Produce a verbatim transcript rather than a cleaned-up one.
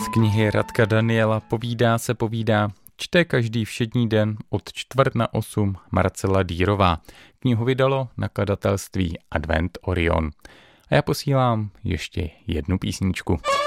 Z knihy Radka Daniela Povídá se povídá čte každý všední den od čtvrt na osm Marcela Dýrová. Knihu vydalo nakladatelství Advent Orion. A já posílám ještě jednu písničku.